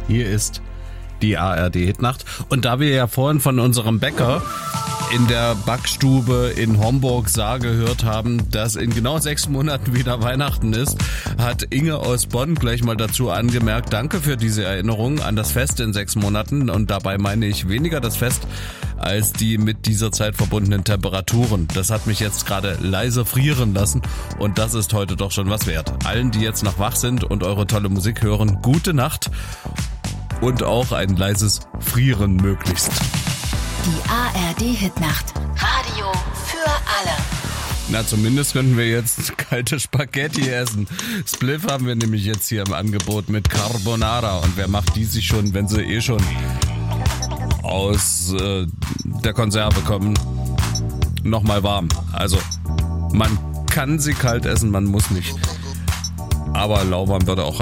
Hier ist die ARD-Hitnacht. Und da wir ja vorhin von unserem Bäcker in der Backstube in Homburg gehört haben, dass in genau 6 Monaten wieder Weihnachten ist, hat Inge aus Bonn gleich mal dazu angemerkt, danke für diese Erinnerung an das Fest in 6 Monaten. Und dabei meine ich weniger das Fest als die mit dieser Zeit verbundenen Temperaturen. Das hat mich jetzt gerade leise frieren lassen und das ist heute doch schon was wert. Allen, die jetzt noch wach sind und eure tolle Musik hören, gute Nacht und auch ein leises Frieren möglichst. Die ARD-Hitnacht. Radio für alle. Na, zumindest könnten wir jetzt kalte Spaghetti essen. Spliff haben wir nämlich jetzt hier im Angebot mit Carbonara. Und wer macht die sich schon, wenn sie schon aus der Konserve kommen, nochmal warm. Also, man kann sie kalt essen, man muss nicht. Aber lauwarm würde auch